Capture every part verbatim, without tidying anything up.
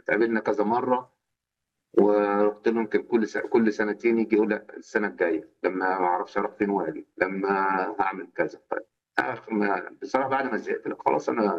اتقابلنا كذا مرة، ورُحت له يمكن كل س كل سنتين ييجي يقول لأ السنة الجاية، لمّا ما أعرفش أروح فين وآجي، لمّا هاعمل كذا. طيب آخر ما بصراحة بعد ما زهقت لأ خلاص أنا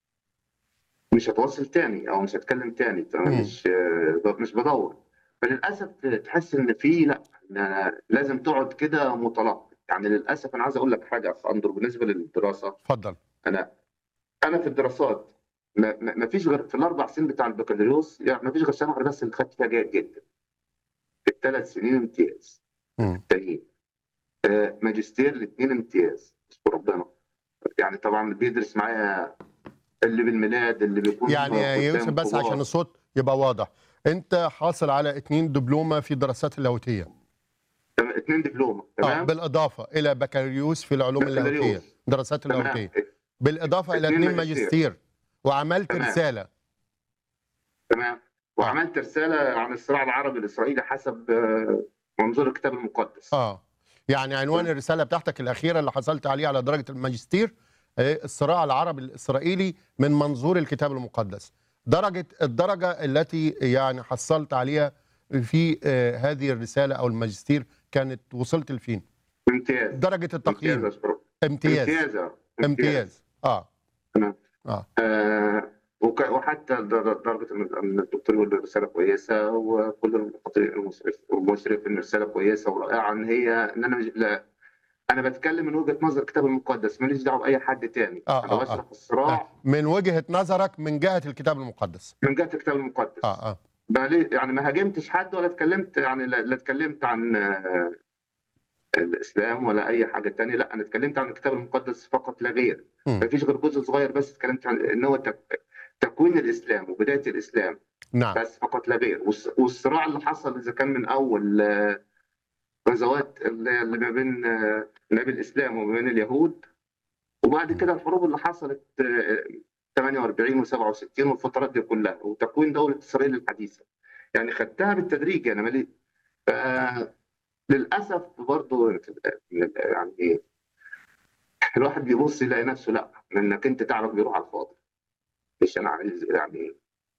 مش هاتواصل تاني أو مش هاتكلم تاني، فأنا إمم. مش ب مش بادوّر. فللأسف تحس إن في لأ، ده لازم تقعد كده متلقّن. يعني للأسف أنا عايز أقول لك حاجة يا أخ أندرو بالنسبة للدراسة. اتفضل. أنا أنا في الدراسات ما ما ما فيش غير في الأربع سنين بتاع البكالوريوس يعني ما فيش غير سنة واحدة بس اللي خدت فيها جيد جدًا. في التلات سنين امتياز إمم. التانيين. آآ ماجستير الاتنين امتياز، نشكر ربنا. يعني طبعًا اللي بيدرس معايا اللي بالميلاد، اللي بيكون يعني يا يوسف قدّام بس عشان كبار. الصوت يبقى واضح، أنت حاصل على اتنين دبلومة في الدراسات اللاهوتية. تم اتنين دبلومة آه، تمام؟ بالإضافة إلى بكالوريوس في العلوم اللاهوتية، بكالوريوس دراسات تمام. اللاهوتية، بالإضافة إلى اتنين اتنين ماجستير ماجستير، وعملت تمام، رسالة. تمام. آه. وعملت رسالة عن الصراع العربي الإسرائيلي حسب منظور الكتاب المقدس. آه، يعني عنوان تمام. الرسالة بتاعتك الأخيرة اللي حصلت عليها على درجة الماجستير آآ، الصراع العربي الإسرائيلي من منظور الكتاب المقدس. درجة الدرجة التي يعني حصلت عليها في آآ، هذه الرسالة أو الماجستير كانت وصلت لفين؟ امتياز، درجة امتياز التقييم. أشكرك. امتياز. امتياز آه، امتياز. امتياز. آه. تمام. آه. آآ وك وحتى د د درجة إن إن الدكتور يقول لي الرسالة كويسة وكل المخاطبين المشرف والمشرف إن الرسالة كويسة ورائعة إن هي إن أنا مش لا أنا باتكلم من وجهة نظر الكتاب المقدس، ما ليش دعوة بأي حد تاني. آه، أنا آه، آه. باشرح آه، الصراع من وجهة نظرك من جهة الكتاب المقدس. من جهة الكتاب آه، المقدس. آه. ما ليه يعني ما هاجمتش حد ولا اتكلمت يعني لا لا اتكلمت عن الإسلام ولا أي حاجة تانية، لأ أنا اتكلمت عن الكتاب المقدس فقط لا غير. إمم. ما فيش غير جزء صغير بس اتكلمت عن إن هو تك تكوين الإسلام وبداية الإسلام، نعم. بس فقط لا غير. والص والصراع اللي حصل إذا كان من أول غزوات ال اللي ما بين ما بين الإسلام وما بين اليهود، وبعد إمم. كده الحروب اللي حصلت تمانية وأربعين وسبعة وستين والفترات دي كلها، وتكوين دولة إسرائيل الحديثة. يعني خدتها بالتدريج أنا ما لي ف للأسف برضه يعني الواحد بيبُص يلاقي نفسه لأ، إنك أنت تعبك بيروح على الفاضي. مش أنا عايز يعني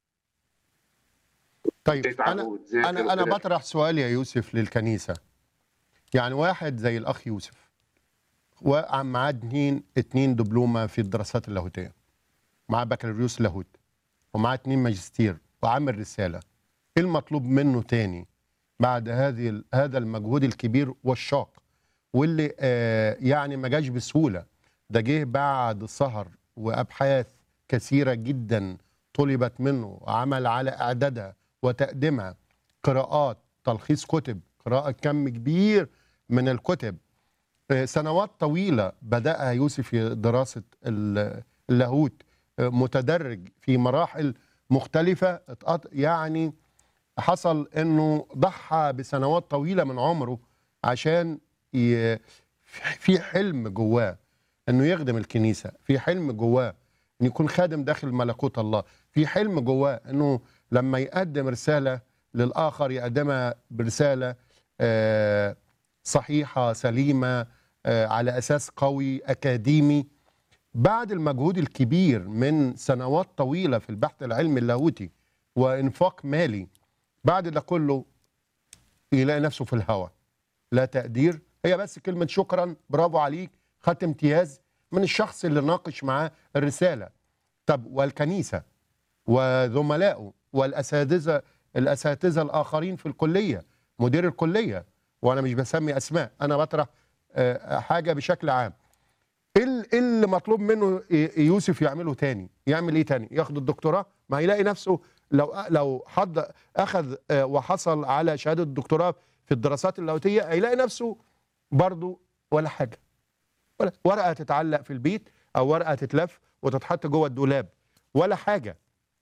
طيب بتتعب أنا وبتذاكر أنا أنا وكده. باطرح سؤال يا يوسف للكنيسة. يعني واحد زي الأخ يوسف وقع معاه اتنين اتنين دبلومة في الدراسات اللاهوتية، معاه بكالوريوس لاهوت، ومعاه اتنين ماجستير، وعامل رسالة. إيه المطلوب منه تاني بعد هذه ال هذا المجهود الكبير والشاق، واللي آآ، يعني ما جاش بسهولة، ده جه بعد سهر وأبحاث كثيرة جدًا طُلبت منه، وعمل على إعدادها وتقديمها، قراءات، تلخيص كُتب، قراءة كَم كبير من الكُتب. آآ، سنوات طويلة بدأها يوسف في دراسة ال اللاهوت، آآ، متدرج في مراحل مختلفة اتقط يعني حصل إنه ضحى بسنوات طويلة من عمره عشان ي في حلم جواه إنه يخدم الكنيسة، في حلم جواه إنه يكون خادم داخل ملكوت الله، في حلم جواه إنه لما يقدم رسالة للآخر يقدمها برسالة آآ، صحيحة سليمة آآ، على أساس قوي أكاديمي. بعد المجهود الكبير من سنوات طويلة في البحث العلمي اللاهوتي وإنفاق مالي، بعد ده كله يلاقي نفسه في الهوا، لا تقدير، هي بس كلمة شكرا برافو عليك خدت امتياز من الشخص اللي ناقش معاه الرسالة. طب والكنيسة وزملائه والأساتذة الأساتذة الآخرين في الكلية، مدير الكلية، وأنا مش بسمي أسماء، أنا بطرح آه، حاجة بشكل عام. ايه ال- إيه اللي مطلوب منه ي- يوسف يعمله تاني؟ يعمل ايه تاني؟ ياخد الدكتوراه؟ ما هيلاقي نفسه لو لو حد اخذ آه، وحصل على شهاده الدكتوراه في الدراسات اللاهوتيه هيلاقي نفسه برضه ولا حاجه، ولا ورقه تتعلق في البيت او ورقه تتلف وتتحط جوه الدولاب، ولا حاجه.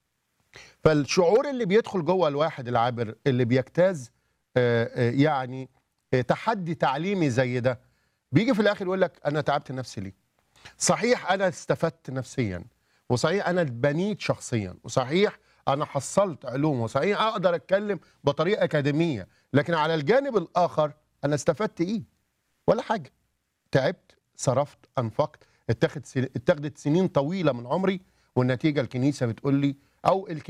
فالشعور اللي بيدخل جوه الواحد العابر اللي بيجتاز آه، آه، يعني آه، تحدي تعليمي زي ده، بيجي في الاخر يقول لك انا تعبت نفسي ليه؟ صحيح أنا استفدت نفسيا، وصحيح أنا اتبنيت شخصيا، وصحيح أنا حصلت علوم، وصحيح أقدر أتكلم بطريقة أكاديمية، لكن على الجانب الآخر أنا استفدت إيه؟ ولا حاجة. تعبت، صرفت، أنفقت، اتخذ سن... اتخذت سنين طويلة من عمري، والنتيجة الكنيسة بتقول لي أو الك...